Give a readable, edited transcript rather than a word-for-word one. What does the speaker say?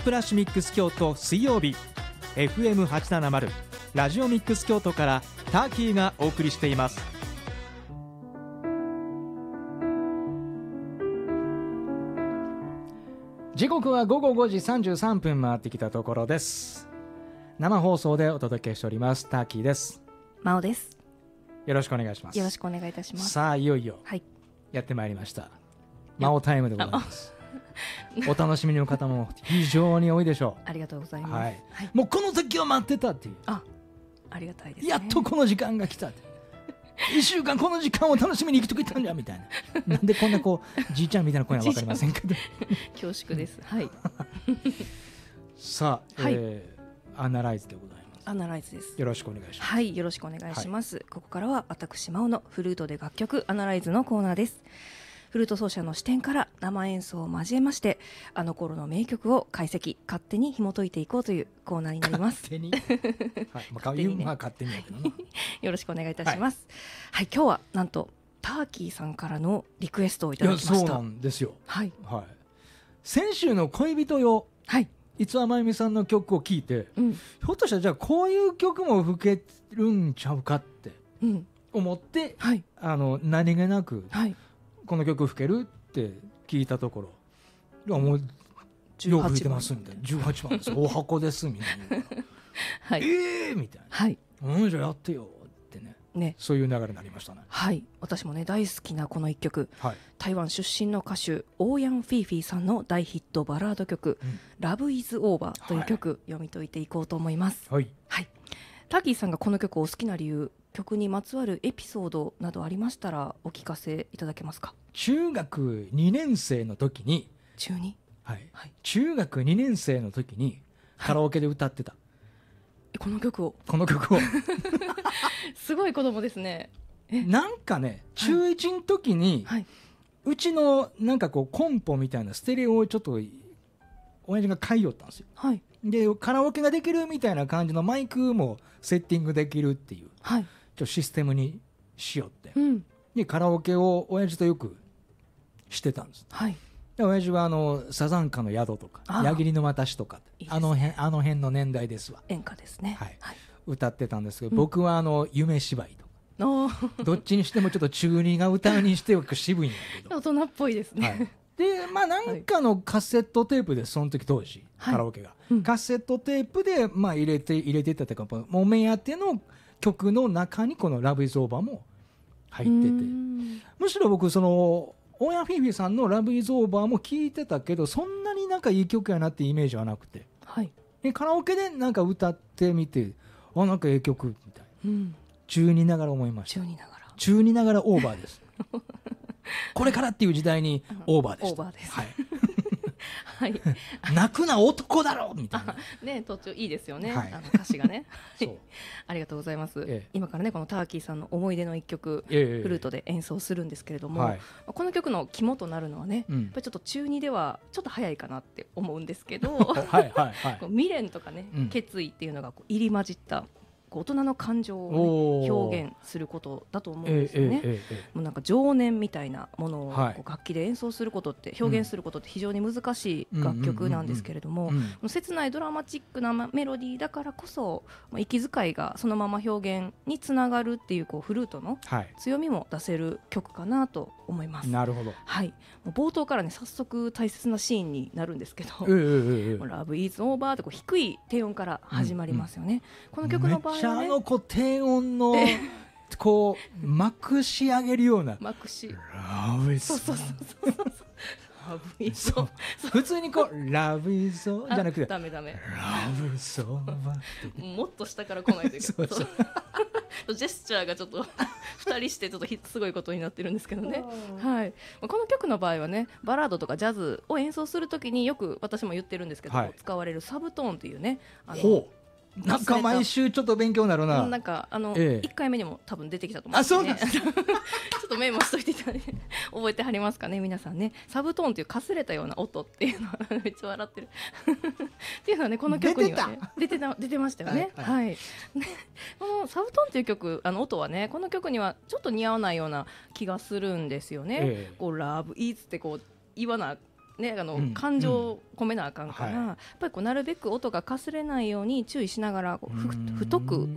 フラッシュミックス京都水曜日 FM870 ラジオミックス京都からターキーがお送りしています。 時刻は午後5時33分回ってきたところです。生放送でお届けしておりますターキーです。 真央です。 よろしくお願いします。 よろしくお願いいたします。 さあいよいよやってまいりました、真央タイムでございます。お楽しみの方も非常に多いでしょう。 ありがとうございます、 はいもうこの時を待ってたっていう、 ありがたいですね。 やっとこの時間が来たって1週間この時間を楽しみに生きてきたんじゃみたいななんでこんなこうじいちゃんみたいな声は分かりませんけど恐縮です。はいさあ、 はいアナライズでございます。 アナライズです。 よろしくお願いします。 はい、よろしくお願いします、ここからは私真央のフルートで楽曲アナライズのコーナーです。フルート奏者の視点から生演奏を交えまして、あの頃の名曲を解析、勝手に紐解いていこうというコーナーになります。 勝手に、はい勝手にね、勝手にやけどなよろしくお願いいたします。はい、今日はなんとターキーさんからのリクエストをいただきました。 そうなんですよ。 はい、 先週の恋人よ、 はい五輪真由美さんの曲を聴いて、ひょっとしたらじゃあこういう曲も吹けるんちゃうかって思って、何気なく、この曲吹けるって聞いたところ、いやもうよく吹いてますみたいな、18番です大箱ですみたいなみたいな、じゃあやってよってね、そういう流れになりましたね。 はい、私もね大好きなこの一曲、台湾出身の歌手オーヤン・フィーフィーさんの大ヒットバラード曲、Love is Over という曲、読み解いていこうと思います。ターキーさんがこの曲を好きな理由、曲にまつわるエピソードなどありましたらお聞かせいただけますか。 中学2年生の時に中学2年生の時にカラオケで歌ってた、 この曲をすごい子供ですね。 なんかね、中1の時に、うちのなんかこうコンポみたいなステレオをちょっと親父が買いよったんですよ。でカラオケができるみたいな感じのマイクもセッティングできるっていう、ちょっとシステムにしよって、でカラオケを親父とよくしてたんです。で親父はサザンカの宿とか矢切の渡しとか、あの辺の年代ですわ。 演歌ですね。 歌ってたんですけど、僕は夢芝居とかどっちにしてもちょっと中二が歌うにしては渋いんだけど大人っぽいですね。 でなんかのカセットテープで、その時当時カラオケが、カセットテープで入れていったというか、もう目当ての曲の中にこのLove is Overも入ってて、むしろ僕そのオーヤン・フィーフィーさんのLove is Overも聴いてたけど、そんなになんかいい曲やなってイメージはなくて、でカラオケでなんか歌ってみて、なんかいい曲みたいな、中二ながら思いました。中二ながらオーバーですこれからっていう時代にオーバーでした。泣くな男だろみたいなね、途中いいですよね、歌詞がねありがとうございます。今からねこのターキーさんの思い出の一曲、フルートで演奏するんですけれども、この曲の肝となるのはね、やっぱりちょっと中二ではちょっと早いかなって思うんですけど未練とかね、決意っていうのが入り混じった大人の感情を、表現することだと思うんですよね。もうなんか情念みたいなものを楽器で演奏することって、表現することって非常に難しい楽曲なんですけれども、切ないドラマチックなメロディーだからこそ、息遣いがそのまま表現につながるっていう、フルートの強みも出せる曲かなと思います。 なるほど。 もう冒頭からね早速大切なシーンになるんですけど、Love is Over って低い低音から始まりますよね。この曲の場合はね、 めっちゃ低音のこうまくし上げるようなLove is Over、普通にこうLove is Overじゃなくてダメ Love is Over もっと下から来ないといけないジェスチャーがちょっと2人してちょっとすごいことになってるんですけどねこの曲の場合はね、バラードとかジャズを演奏するときによく私も言ってるんですけど、使われるサブトーンっていうね、 なんか毎週ちょっと勉強になるな。 なんか1回目にも多分出てきたと思うんですね。ちょっとメモしといていただいて覚えてはりますかね皆さんね。サブトーンっていうかすれたような音っていうのはめっちゃ笑ってるっていうのはね、この曲にはね出てましたよね。このサブトーンっていう曲、音はねこの曲にはちょっと似合わないような気がするんですよね。こう Love is ってこう言わなね、感情を込めなあかんから、やっぱりなるべく音がかすれないように注意しながら太く